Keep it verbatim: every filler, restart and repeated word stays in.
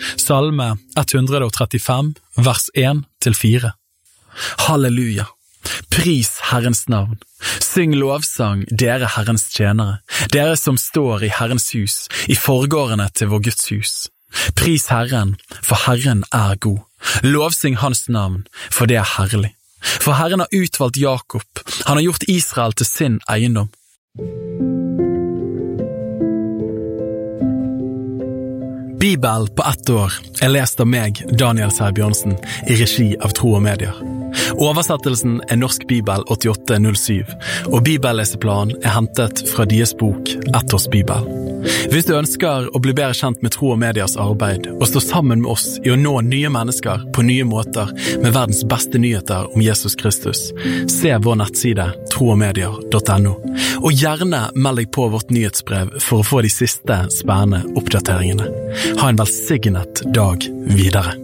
Salme ett hundre og trettifem, vers en til fire. Halleluja! Pris Herrens navn. Syng lovsang, dere Herrens tjenere, dere som står i Herrens hus, i forgårdene til vår Guds hus. Pris Herren, for Herren er god. Lovsyng hans navn, for det er herlig. For Herren har utvalgt Jakob, han har gjort Israel til sin eiendom. Bibel på ett år er lest av meg, Daniel Sæbjørnsen, i regi av Tro og Medier. Oversettelsen er Norsk Bibel åttiåtte null syv, og bibelleseplanen er hentet fra deres bok Ett års Bibel. Hvis du ønsker å bli bedre kjent med Tro og Medias arbeid, og stå sammen med oss i å nå nye mennesker på nye måter med verdens beste nyheter om Jesus Kristus, se vår nettside tro og medier punktum no, og gjerne meld deg på vårt nyhetsbrev for å få de siste spennende oppdateringene. Ha en velsignet dag videre.